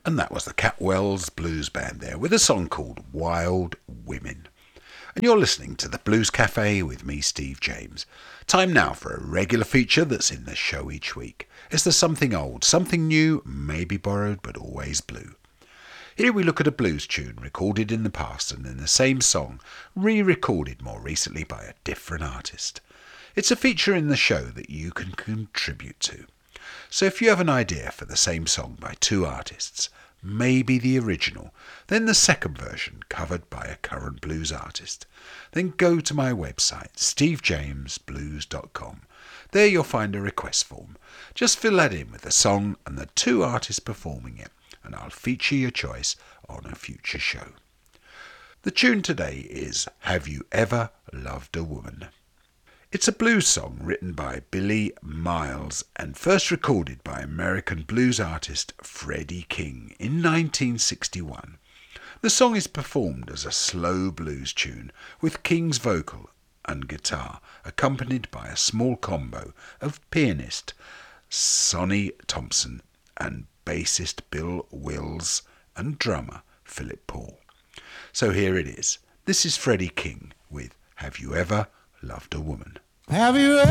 And that was the Catwells Blues Band there with a song called Wild Women. And you're listening to the Blues Cafe with me, Steve James. Time now for a regular feature that's in the show each week. It's the something old, something new, maybe borrowed, but always blue. Here we look at a blues tune recorded in the past and in the same song, re-recorded more recently by a different artist. It's a feature in the show that you can contribute to. So if you have an idea for the same song by two artists, maybe the original, then the second version covered by a current blues artist, then go to my website, stevejamesblues.com. There you'll find a request form. Just fill that in with the song and the two artists performing it, and I'll feature your choice on a future show. The tune today is Have You Ever Loved a Woman? It's a blues song written by Billy Miles and first recorded by American blues artist Freddie King in 1961. The song is performed as a slow blues tune with King's vocal and guitar accompanied by a small combo of pianist Sonny Thompson and bassist Bill Wills and drummer Philip Paul. So here it is. This is Freddie King with Have You Ever Loved a Woman? Have you